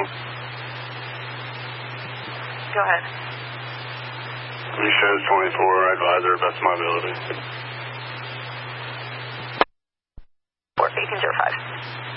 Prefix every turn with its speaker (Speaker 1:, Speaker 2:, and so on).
Speaker 1: Go ahead.
Speaker 2: He shows 24. I advise her best of my ability.
Speaker 1: 1805.